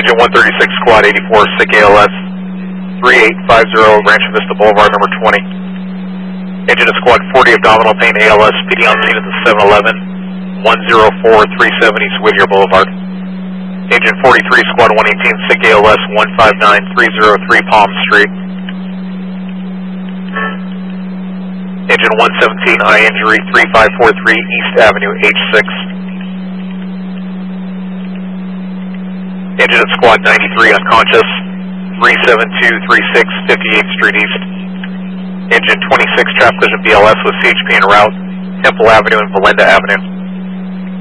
Engine 136 Squad 84, SICK ALS, 3850 Rancho Vista Boulevard, number 20. Engine of Squad 40, abdominal pain, ALS, PD on scene at the 711, 104-370 East Whittier Boulevard. Engine 43, Squad 118, SICK ALS, 159303 Palm Street. Engine 117, eye injury, 3543 East Avenue, H6. Engine of Squad 93, unconscious, 37236 58th Street East. Engine 26, traffic collision BLS with CHP en route, Temple Avenue and Valinda Avenue.